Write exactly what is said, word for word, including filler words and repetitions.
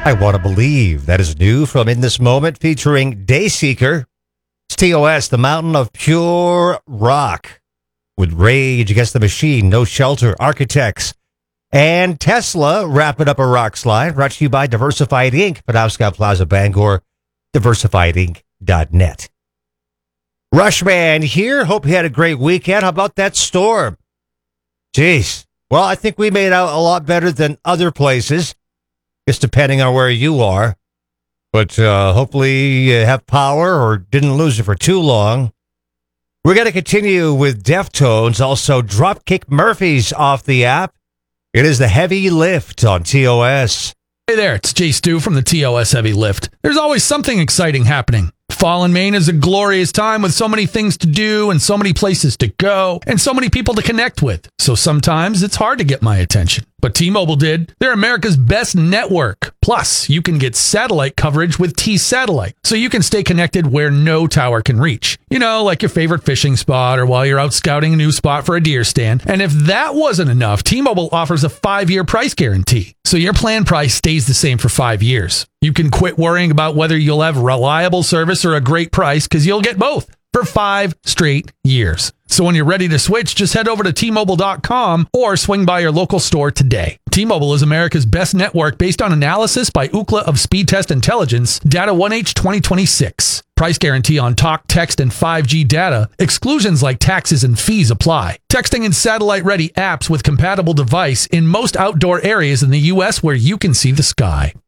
I Want to Believe. That is new from In This Moment featuring Dayseeker. It's T O S, the mountain of pure rock. With Rage Against the Machine, No Shelter, Architects, and Tesla wrapping up a rock slide. Brought to you by Diversified Incorporated. Penobscot Plaza, Bangor, diversified inc dot net. Rushman here. Hope you had a great weekend. How about that storm? Jeez. Well, I think we made out a lot better than other places. Just depending on where you are. But uh, hopefully you have power or didn't lose it for too long. We're going to continue with Deftones. Also, Dropkick Murphys off the app. It is the Heavy Lift on T O S. Hey there, it's Jay Stu from the T O S Heavy Lift. There's always something exciting happening. Fall in Maine is a glorious time with so many things to do and so many places to go and so many people to connect with. So sometimes it's hard to get my attention. But T-Mobile did. They're America's best network. Plus, you can get satellite coverage with T-Satellite, so you can stay connected where no tower can reach. You know, like your favorite fishing spot or while you're out scouting a new spot for a deer stand. And if that wasn't enough, T-Mobile offers a five-year price guarantee, so your plan price stays the same for five years. You can quit worrying about whether you'll have reliable service or a great price, because you'll get both for five straight years. So when you're ready to switch, just head over to T Mobile dot com or swing by your local store today. T-Mobile is America's best network based on analysis by Ookla of Speed Test Intelligence, data one H twenty twenty-six. Price guarantee on talk, text, and five G data. Exclusions like taxes and fees apply. Texting and satellite-ready apps with compatible device in most outdoor areas in the U S where you can see the sky.